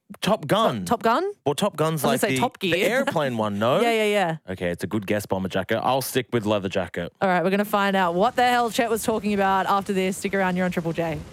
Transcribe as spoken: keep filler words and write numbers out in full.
Top Gun. Top Gun? Well, Top Gun's I like was gonna say the, Top the Gear. airplane one, no? Yeah, yeah, yeah. Okay, it's a good guess, bomber jacket. I'll stick with leather jacket. All right, we're going to find out what the hell Chet was talking about after this. Stick around, you're on Triple J.